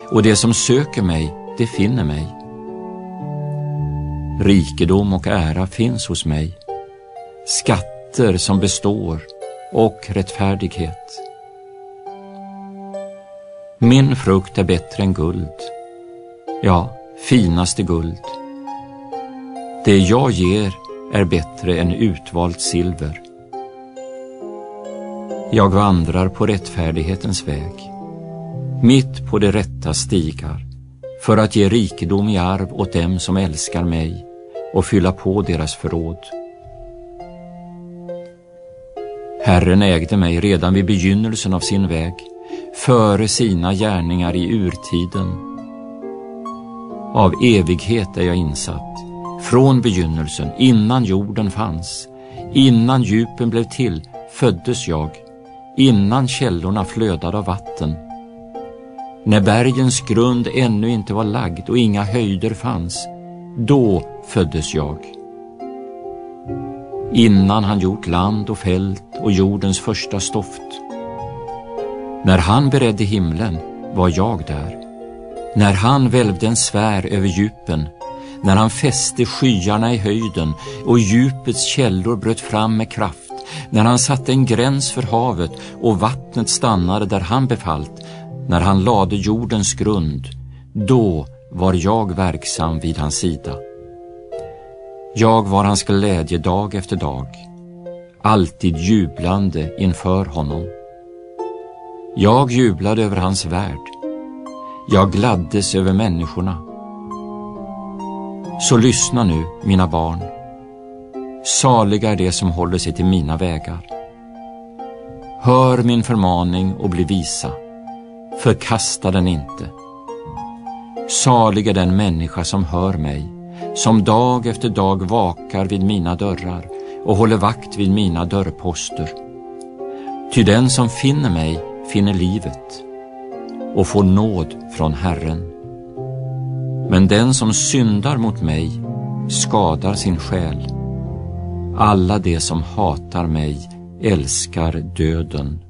och det som söker mig, det finner mig. Rikedom och ära finns hos mig, skatter som består och rättfärdighet. Min frukt är bättre än guld, ja, finaste guld. Det jag ger är bättre än utvalt silver. Jag vandrar på rättfärdighetens väg, mitt på de rätta stigar, för att ge rikedom i arv åt dem som älskar mig och fylla på deras förråd. Herren ägde mig redan vid begynnelsen av sin väg, före sina gärningar i urtiden. Av evighet är jag insatt, från begynnelsen, innan jorden fanns, innan djupen blev till, föddes jag, innan källorna flödade av vatten. När bergens grund ännu inte var lagd och inga höjder fanns, då föddes jag. Innan han gjort land och fält och jordens första stoft. När han beredde himlen var jag där. När han välvde en sfär över djupen, när han fäste skyarna i höjden och djupets källor bröt fram med kraft, när han satte en gräns för havet och vattnet stannade där han befallt, när han lade jordens grund, då var jag verksam vid hans sida. Jag var hans glädje dag efter dag, alltid jublande inför honom. Jag jublade över hans värld, jag gladdes över människorna. Så lyssna nu, mina barn. Saliga är det som håller sig till mina vägar. Hör min förmaning och bli visa. Förkasta den inte. Salig är den människa som hör mig, som dag efter dag vakar vid mina dörrar och håller vakt vid mina dörrposter. Ty den som finner mig finner livet och får nåd från Herren. Men den som syndar mot mig skadar sin själ. Alla de som hatar mig älskar döden.